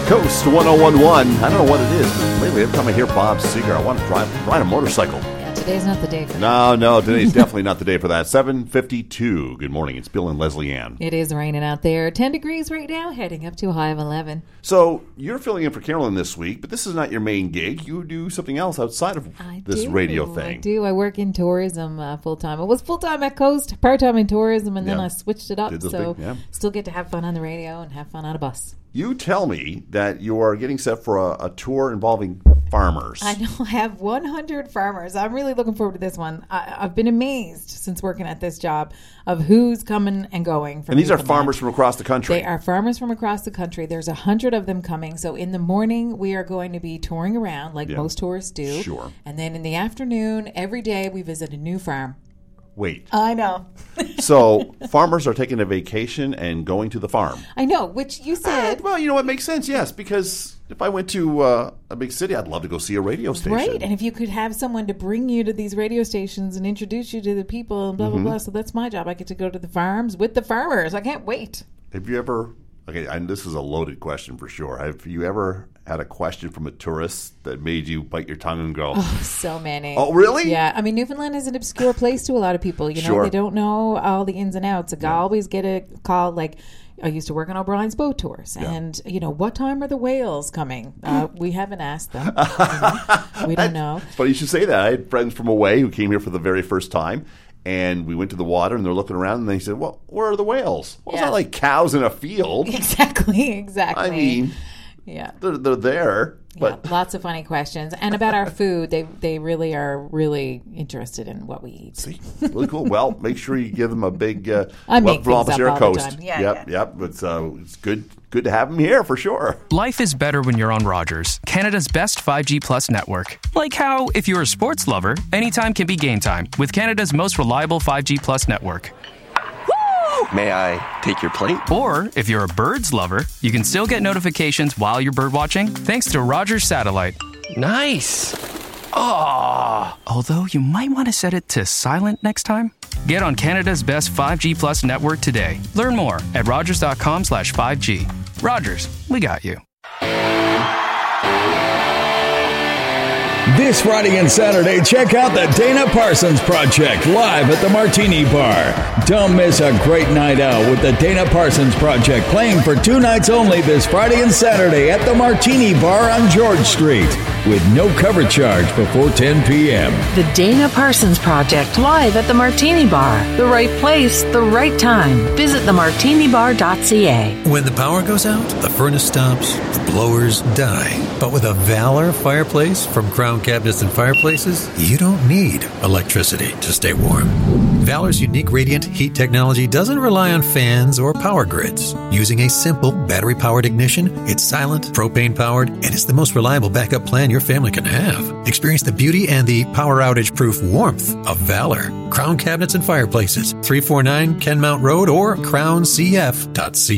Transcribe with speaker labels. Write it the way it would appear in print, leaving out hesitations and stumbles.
Speaker 1: Coast 1011. I don't know what it is, but lately every time I hear Bob Seger, I want to ride a motorcycle.
Speaker 2: Yeah, today's not the day for that.
Speaker 1: No, today's definitely not the day for that. 7:52. Good morning. It's Bill and Leslie Ann.
Speaker 2: It is raining out there. 10 degrees right now, heading up to a high of 11.
Speaker 1: So you're filling in for Carolyn this week, but this is not your main gig. You do something else outside of this radio thing.
Speaker 2: I do. I work in tourism full-time. It was full-time at Coast, part-time in tourism, and then I switched it up. So still get to have fun on the radio and have fun on a bus.
Speaker 1: You tell me that you are getting set for a tour involving farmers.
Speaker 2: I know. I have 100 farmers. I'm really looking forward to this one. I've been amazed since working at this job of who's coming and going.
Speaker 1: And these are farmers from across the country.
Speaker 2: They are farmers from across the country. There's 100 of them coming. So in the morning, we are going to be touring around like most tourists do.
Speaker 1: Sure.
Speaker 2: And then in the afternoon, every day, we visit a new farm.
Speaker 1: Wait.
Speaker 2: I know.
Speaker 1: So farmers are taking a vacation and going to the farm.
Speaker 2: I know, which you said.
Speaker 1: Well, you know what makes sense, yes, because if I went to a big city, I'd love to go see a radio station.
Speaker 2: Right, and if you could have someone to bring you to these radio stations and introduce you to the people and blah, blah, blah. So that's my job. I get to go to the farms with the farmers. I can't wait.
Speaker 1: Have you ever, and this is a loaded question for sure, have you ever had a question from a tourist that made you bite your tongue and go?
Speaker 2: Oh, so many.
Speaker 1: Oh, really?
Speaker 2: Yeah. I mean, Newfoundland is an obscure place to a lot of people. You know,
Speaker 1: Sure.
Speaker 2: They don't know all the ins and outs. I always get a call like, I used to work on O'Brien's boat tours. And, what time are the whales coming? We haven't asked them. We don't know.
Speaker 1: It's funny you should say that. I had friends from away who came here for the very first time. And we went to the water, and they're looking around, and they said, well, where are the whales? Well, it's not like cows in a field.
Speaker 2: Exactly.
Speaker 1: I mean, they're there. But
Speaker 2: lots of funny questions. And about our food, they really are really interested in what we eat.
Speaker 1: See, really cool. Well, make sure you give them a big
Speaker 2: I make things up all
Speaker 1: Coast.
Speaker 2: the time.
Speaker 1: Yep. It's good to have them here for sure.
Speaker 3: Life is better when you're on Rogers, Canada's best 5G Plus network. Like how, if you're a sports lover, anytime can be game time with Canada's most reliable 5G Plus network.
Speaker 4: May I take your plate?
Speaker 3: Or, if you're a birds lover, you can still get notifications while you're birdwatching thanks to Rogers Satellite.
Speaker 4: Nice.
Speaker 3: Although you might want to set it to silent next time. Get on Canada's best 5G Plus network today. Learn more at rogers.com/5G. Rogers, we got you.
Speaker 5: This Friday and Saturday, check out the Dana Parsons Project live at the Martini Bar. Don't miss a great night out with the Dana Parsons Project playing for 2 nights only this Friday and Saturday at the Martini Bar on George Street with no cover charge before 10 p.m.
Speaker 6: The Dana Parsons Project live at the Martini Bar. The right place, the right time. Visit themartinibar.ca.
Speaker 7: When the power goes out, the furnace stops, the blowers die. But with a Valor fireplace from Crown Cabinets and Fireplaces, you don't need electricity to stay warm. Valor's unique radiant heat technology doesn't rely on fans or power grids. Using a simple battery-powered ignition, it's silent, propane-powered, and it's the most reliable backup plan your family can have. Experience the beauty and the power outage-proof warmth of Valor. Crown Cabinets and Fireplaces, 349 Kenmount Road or crowncf.ca.